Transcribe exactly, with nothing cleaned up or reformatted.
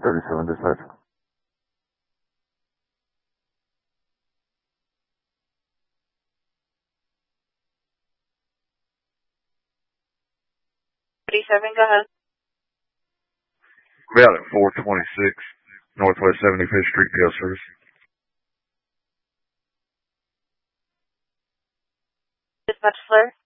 thirty-seven dispatch. thirty-seven, go ahead. We're out at four twenty-six Northwest seventy-fifth Street P O service. Dispatch Flare.